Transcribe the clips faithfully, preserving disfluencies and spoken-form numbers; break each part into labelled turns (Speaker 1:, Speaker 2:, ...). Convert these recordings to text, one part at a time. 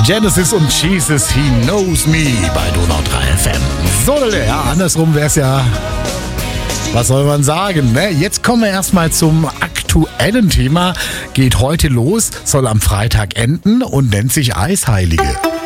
Speaker 1: Genesis und Jesus, He Knows Me bei Donau drei F M. So, ja, andersrum wäre es ja, was soll man sagen, ne? Jetzt kommen wir erstmal zum aktuellen Thema. Geht heute los, soll am Freitag enden und nennt sich Eisheilige.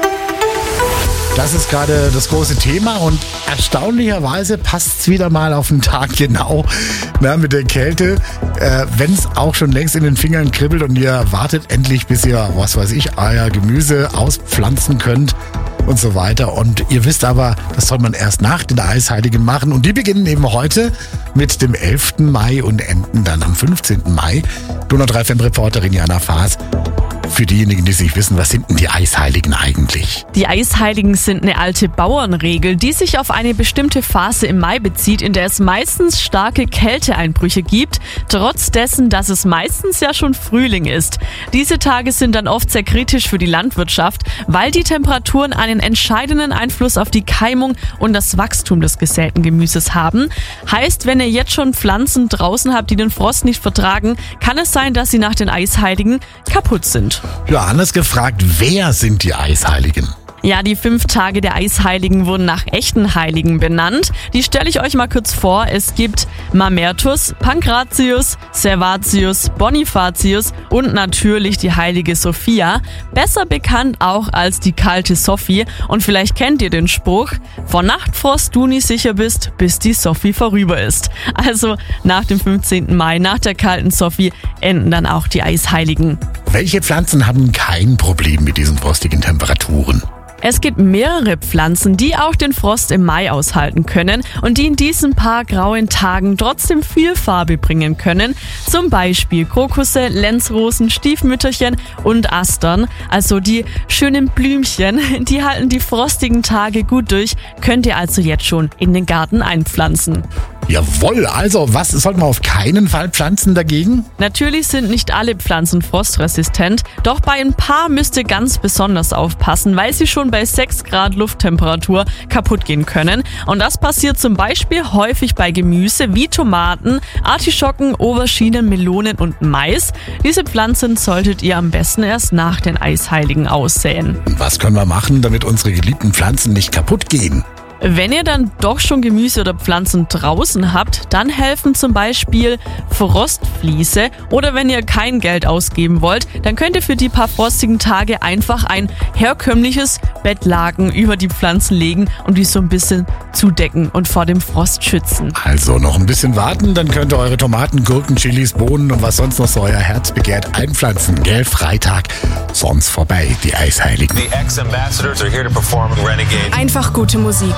Speaker 1: Das ist gerade das große Thema und erstaunlicherweise passt es wieder mal auf den Tag genau, na, mit der Kälte. Äh, Wenn es auch schon längst in den Fingern kribbelt und ihr wartet endlich, bis ihr, was weiß ich, Eier, Gemüse auspflanzen könnt und so weiter. Und ihr wisst aber, das soll man erst nach den Eisheiligen machen. Und die beginnen eben heute mit dem elften Mai und enden dann am fünfzehnten Mai. Donau drei F M-Reporterin Jana Faas. Für diejenigen, die sich wissen, was sind denn die Eisheiligen eigentlich?
Speaker 2: Die Eisheiligen sind eine alte Bauernregel, die sich auf eine bestimmte Phase im Mai bezieht, in der es meistens starke Kälteeinbrüche gibt, trotz dessen, dass es meistens ja schon Frühling ist. Diese Tage sind dann oft sehr kritisch für die Landwirtschaft, weil die Temperaturen einen entscheidenden Einfluss auf die Keimung und das Wachstum des gesäten Gemüses haben. Heißt, wenn ihr jetzt schon Pflanzen draußen habt, die den Frost nicht vertragen, kann es sein, dass sie nach den Eisheiligen kaputt sind.
Speaker 1: Ja, anders gefragt, wer sind die Eisheiligen?
Speaker 2: Ja, die fünf Tage der Eisheiligen wurden nach echten Heiligen benannt. Die stelle ich euch mal kurz vor. Es gibt Mamertus, Pankratius, Servatius, Bonifatius und natürlich die heilige Sophia. Besser bekannt auch als die kalte Sophie. Und vielleicht kennt ihr den Spruch, vor Nachtfrost du nie sicher bist, bis die Sophie vorüber ist. Also nach dem fünfzehnten Mai, nach der kalten Sophie, enden dann auch die Eisheiligen.
Speaker 1: Welche Pflanzen haben kein Problem mit diesen frostigen Temperaturen?
Speaker 2: Es gibt mehrere Pflanzen, die auch den Frost im Mai aushalten können und die in diesen paar grauen Tagen trotzdem viel Farbe bringen können. Zum Beispiel Krokusse, Lenzrosen, Stiefmütterchen und Astern. Also die schönen Blümchen, die halten die frostigen Tage gut durch. Könnt ihr also jetzt schon in den Garten einpflanzen.
Speaker 1: Jawohl, also was sollten wir auf keinen Fall pflanzen dagegen?
Speaker 2: Natürlich sind nicht alle Pflanzen frostresistent, doch bei ein paar müsst ihr ganz besonders aufpassen, weil sie schon bei sechs Grad Lufttemperatur kaputt gehen können. Und das passiert zum Beispiel häufig bei Gemüse wie Tomaten, Artischocken, Auberginen, Melonen und Mais. Diese Pflanzen solltet ihr am besten erst nach den Eisheiligen aussäen.
Speaker 1: Und was können wir machen, damit unsere geliebten Pflanzen nicht kaputt gehen?
Speaker 2: Wenn ihr dann doch schon Gemüse oder Pflanzen draußen habt, dann helfen zum Beispiel Frostfliese oder wenn ihr kein Geld ausgeben wollt, dann könnt ihr für die paar frostigen Tage einfach ein herkömmliches Bettlaken über die Pflanzen legen und die so ein bisschen zudecken und vor dem Frost schützen.
Speaker 1: Also noch ein bisschen warten, dann könnt ihr eure Tomaten, Gurken, Chilis, Bohnen und was sonst noch so euer Herz begehrt einpflanzen. Gell, Freitag, sonst vorbei, die Eisheiligen.
Speaker 3: The X-Ambassadors are here to perform Renegade.
Speaker 4: Einfach gute Musik.